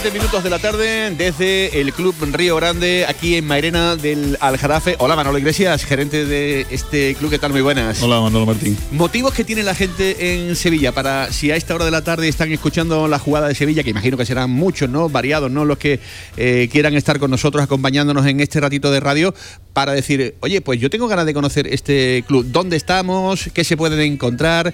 Minutos de la tarde desde el Club Río Grande, aquí en Mairena del Aljarafe. Hola, Manolo Iglesias, gerente de este club. ¿Qué tal? Muy buenas. Hola, Manolo Martín. Motivos que tiene la gente en Sevilla para, si a esta hora de la tarde están escuchando la jugada de Sevilla, que imagino que serán muchos, ¿no? Variados, ¿no? Los que quieran estar con nosotros acompañándonos en este ratito de radio, para decir, oye, pues yo tengo ganas de conocer este club. ¿Dónde estamos? ¿Qué se pueden encontrar?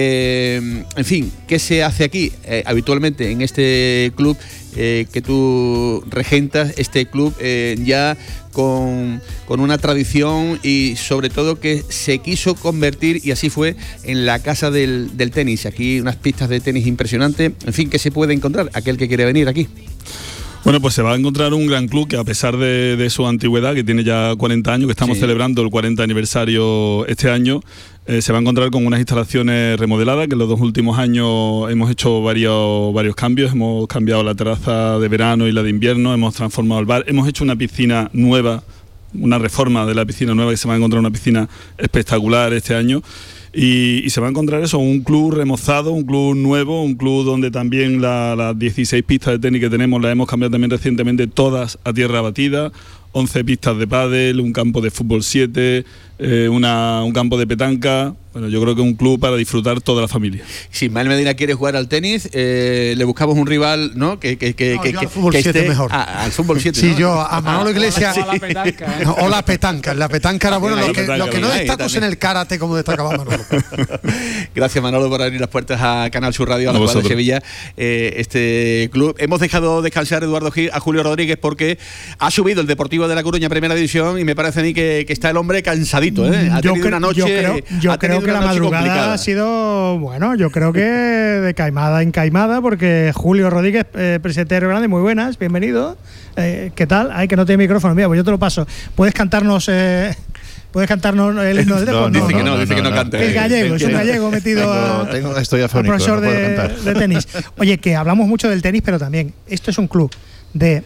En fin, ¿qué se hace aquí habitualmente en este club que tú regentas, este club ya con una tradición y sobre todo que se quiso convertir, y así fue, en la casa del tenis? Aquí unas pistas de tenis impresionantes. En fin, ¿qué se puede encontrar aquel que quiere venir aquí? Bueno, pues se va a encontrar un gran club que, a pesar de su antigüedad, que tiene ya 40 años, que estamos celebrando el 40 aniversario este año, se va a encontrar con unas instalaciones remodeladas, que en los 2 últimos años hemos hecho varios cambios. Hemos cambiado la terraza de verano y la de invierno, hemos transformado el bar, hemos hecho una piscina nueva, una reforma de la piscina nueva, que se va a encontrar una piscina espectacular este año. Y se va a encontrar eso, un club remozado, un club nuevo, un club donde también las 16 pistas de tenis que tenemos las hemos cambiado también recientemente, todas a tierra batida, 11 pistas de pádel, un campo de fútbol 7, un campo de petanca. Bueno, yo creo que es un club para disfrutar toda la familia. Si Ismael Medina quiere jugar al tenis, le buscamos un rival, ¿no? Yo al fútbol 7 mejor. Al fútbol 7. Sí, ¿no? Yo a Manolo Iglesias. O la petanca. O la petanca. La petanca era bueno. Lo que no destacos también. en el karate, como destacaba Manolo. Gracias, Manolo, por abrir las puertas a Canal Sur Radio, a la jugada de Sevilla, este club. Hemos dejado descansar, Eduardo Gil, a Julio Rodríguez, porque ha subido el Deportivo de La Coruña a Primera División, y me parece a mí que está el hombre cansadito, ¿eh? Ha tenido una noche. Yo creo que la madrugada complicada. Ha sido, bueno, yo creo que de caimada en caimada, porque Julio Rodríguez, presidente de Río Grande, muy buenas, bienvenido. ¿Qué tal? Ay, que no tiene micrófono. Mira, pues yo te lo paso. ¿Puedes cantarnos el himno del deporte? Dice que no cante. Es gallego, es un gallego metido estoy afónico, profesor de tenis. Oye, que hablamos mucho del tenis, pero también esto es un club de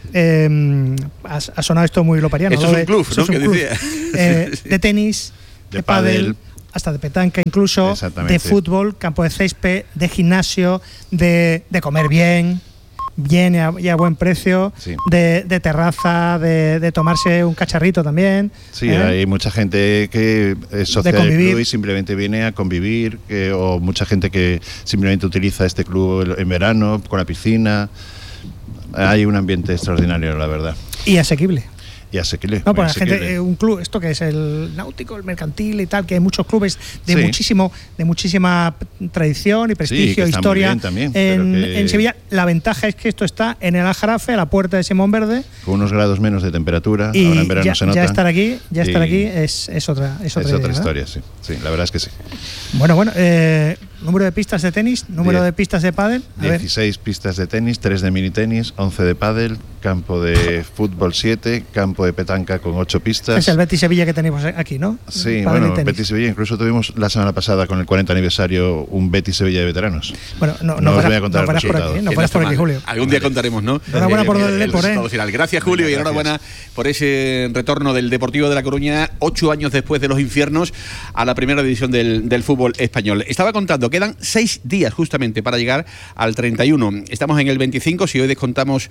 ha sonado esto muy lopariano. Esto es un club, ¿no? Que decía. De tenis, de pádel, hasta de petanca incluso, de fútbol, campo de césped, de gimnasio, de comer bien y a buen precio, de terraza, de tomarse un cacharrito también. Sí, hay mucha gente que es socia del club y simplemente viene a convivir, o mucha gente que simplemente utiliza este club en verano, con la piscina. Hay un ambiente extraordinario, la verdad. Y asequible. No, pues la gente, un club, esto que es el náutico, el mercantil y tal, que hay muchos clubes de muchísima tradición y prestigio, historia también, en Sevilla. La ventaja es que esto está en el Aljarafe, a la puerta de Simón Verde, con unos grados menos de temperatura. Y ahora en verano se nota. Ya estar aquí es otra historia, sí, la verdad es que sí. Bueno, número de pistas de tenis, número de pistas de pádel. 16 pistas de tenis, 3 de mini tenis, 11 de pádel, campo de fútbol 7, campo de petanca con 8 pistas. Es el Betis Sevilla que tenemos aquí, ¿no? Sí, bueno, Betis Sevilla, incluso tuvimos la semana pasada con el 40 aniversario un Betis Sevilla de veteranos. Bueno, no os voy a contar el resultado. No paras por aquí, Julio. Algún día contaremos, ¿no? Enhorabuena por el deporte. Final. Gracias, Julio, y enhorabuena por ese retorno del Deportivo de La Coruña, 8 años después de los infiernos, a la primera división del fútbol español. Estaba contando, quedan 6 días justamente para llegar al 31. Estamos en el 25, si hoy descontamos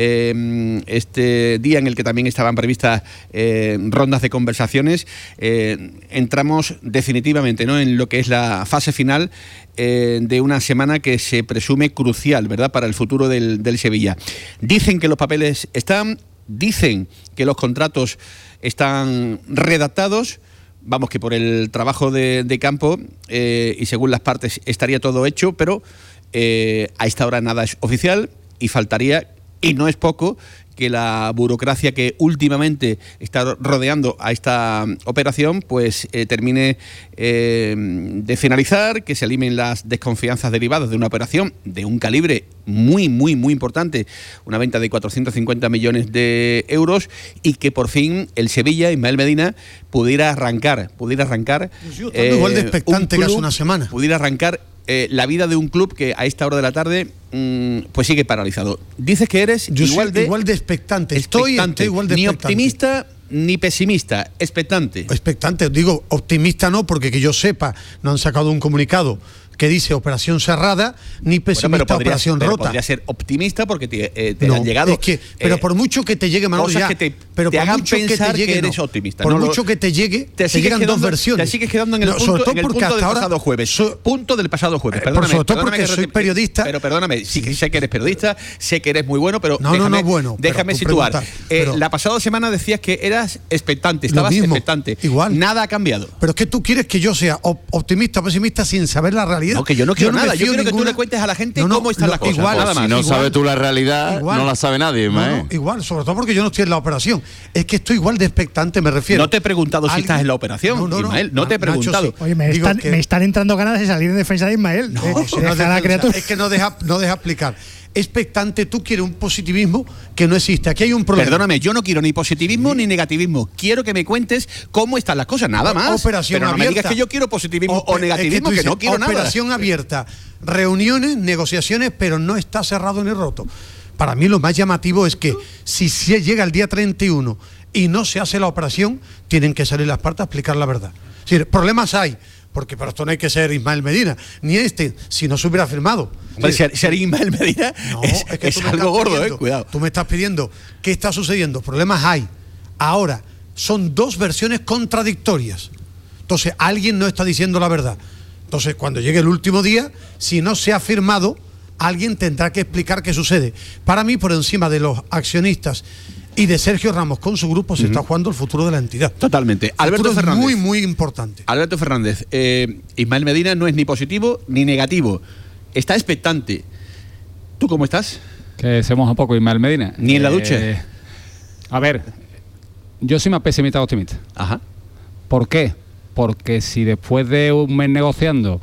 este día en el que también estaban previstas rondas de conversaciones, entramos definitivamente, ¿no?, en lo que es la fase final de una semana que se presume crucial, ¿verdad?, para el futuro del Sevilla. Dicen que los papeles están, dicen que los contratos están redactados. Vamos, que por el trabajo de campo y según las partes estaría todo hecho, pero a esta hora nada es oficial, y faltaría, y no es poco, que la burocracia que últimamente está rodeando a esta operación pues termine de finalizar, que se eliminen las desconfianzas derivadas de una operación de un calibre muy importante, una venta de 450 millones de euros, y que por fin el Sevilla, Ismael Medina, pudiera arrancar igual de expectante que hace una semana. Pudiera arrancar la vida de un club que a esta hora de la tarde pues sigue paralizado. Dices que eres igual de expectante. Estoy igual de ni expectante. Optimista ni pesimista, expectante. Digo, optimista no, porque que yo sepa, no han sacado un comunicado que dice operación cerrada, ni pesimista operación rota. Podría ser optimista porque te han llegado. Pero por mucho que te llegue, Manolo, cosas que te hagan pensar que eres optimista. Por mucho que te llegue, te llegan dos versiones. Te sigues quedando en el punto del pasado jueves. Punto del pasado jueves. Sobre todo porque soy periodista. Pero perdóname, sé que eres periodista, sé que eres muy bueno, pero déjame situar. La pasada semana decías que eras expectante, estabas expectante. Igual. Nada ha cambiado. Pero es que tú quieres que yo sea optimista o pesimista sin saber la realidad. No, que yo no quiero nada. Yo quiero que tú le cuentes a la gente cómo están las cosas. Igual, nada más. Si no sabes tú la realidad, no la sabe nadie. Igual, sobre todo porque yo no estoy en la operación. Es que estoy igual de expectante, me refiero. No te he preguntado si estás en la operación, Ismael. No te he preguntado. Oye, me están entrando ganas de salir en defensa de Ismael. Es que no deja explicar. Expectante, tú quieres un positivismo que no existe. Aquí hay un problema. Perdóname, yo no quiero ni positivismo ni negativismo. Quiero que me cuentes cómo están las cosas, nada más. Operación Pero no abierta. me digas que yo quiero positivismo o negativismo, que no quiero nada. Operación abierta, reuniones, negociaciones, pero no está cerrado ni roto. Para mí lo más llamativo es que si llega el día 31 y no se hace la operación, tienen que salir las partes a explicar la verdad. Es decir, problemas hay. Porque para esto no hay que ser Ismael Medina, ni si no se hubiera firmado. Ser Ismael Medina es algo gordo, cuidado. Tú me estás pidiendo, ¿qué está sucediendo? Problemas hay. Ahora, son dos versiones contradictorias. Entonces, alguien no está diciendo la verdad. Entonces, cuando llegue el último día, si no se ha firmado, alguien tendrá que explicar qué sucede. Para mí, por encima de los accionistas y de Sergio Ramos con su grupo, se está jugando el futuro de la entidad. Totalmente. Alberto Fernández. Muy, muy importante. Alberto Fernández, Ismael Medina no es ni positivo ni negativo. Está expectante. ¿Tú cómo estás? Que se moja poco Ismael Medina. ¿Ni en la ducha? A ver, yo soy más pesimista que optimista. Ajá. ¿Por qué? Porque si después de un mes negociando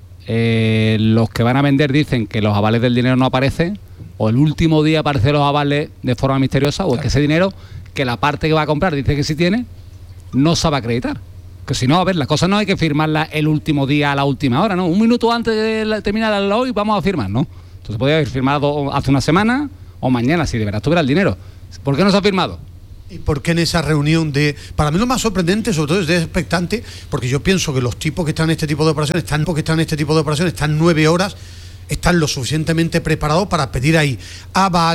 los que van a vender dicen que los avales del dinero no aparecen, o el último día aparecen los avales de forma misteriosa, o es que ese dinero, que la parte que va a comprar dice que sí tiene, no sabe acreditar. Que si no, a ver, las cosas no hay que firmarlas el último día a la última hora, ¿no? Un minuto antes de terminar hoy vamos a firmar, ¿no? Entonces podría haber firmado hace una semana o mañana, si de verdad tuviera el dinero. ¿Por qué no se ha firmado? ¿Y por qué en esa reunión para mí lo más sorprendente, sobre todo es de expectante, porque yo pienso que los tipos que están en este tipo de operaciones, están 9 horas, están lo suficientemente preparados para pedir ahí aval,